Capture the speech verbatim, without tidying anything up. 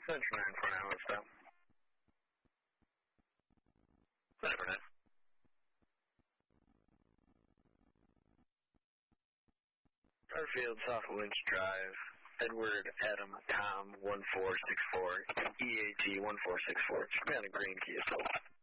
Central nine four nine, what's up? nine four nine. Garfield, South Lynch Drive, Edward, Adam, Tom, one four six four, E A T one four six four. Should be on a green key as well.